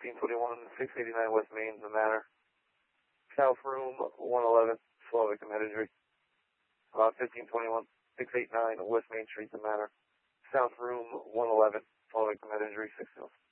1521, 689 West Main, The Manor. South Room 111, Slavic Imagery. 1521, 689 West Main Street, The Manor. South Room 111, Slavic Imagery, 6 Hills.